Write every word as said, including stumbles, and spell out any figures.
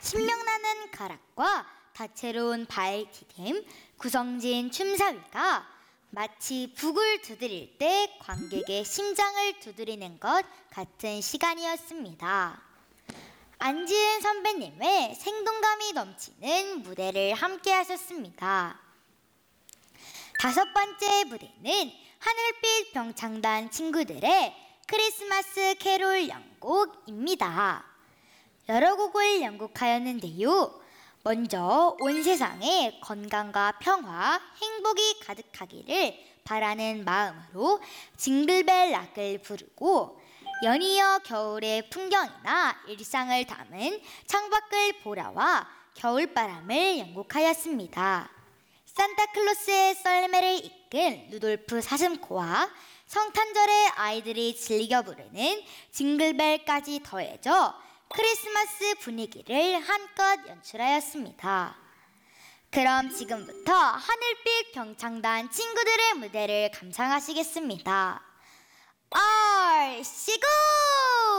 신명나는 가락과 다채로운 바이티딤, 구성진 춤사위가 마치 북을 두드릴 때 관객의 심장을 두드리는 것 같은 시간이었습니다. 안지은 선배님의 생동감이 넘치는 무대를 함께 하셨습니다. 다섯 번째 무대는 하늘빛 병창단 친구들의 크리스마스 캐롤 연곡입니다. 여러 곡을 연곡하였는데요. 먼저 온 세상에 건강과 평화, 행복이 가득하기를 바라는 마음으로 징글벨 락을 부르고 연이어 겨울의 풍경이나 일상을 담은 창밖을 보라와 겨울바람을 연곡하였습니다. 산타클로스의 썰매를 이끈 루돌프 사슴코와 성탄절에 아이들이 즐겨 부르는 징글벨까지 더해져 크리스마스 분위기를 한껏 연출하였습니다. 그럼 지금부터 하늘빛 병창단 친구들의 무대를 감상하시겠습니다. 얼씨구!